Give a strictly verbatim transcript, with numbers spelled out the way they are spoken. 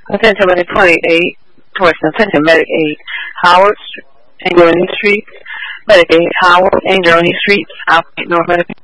Attention Medic twenty-eight, towards Attention Medic eight, Howard, Angelini Street, Medic eight, Howard, Angelini Street, South North Medic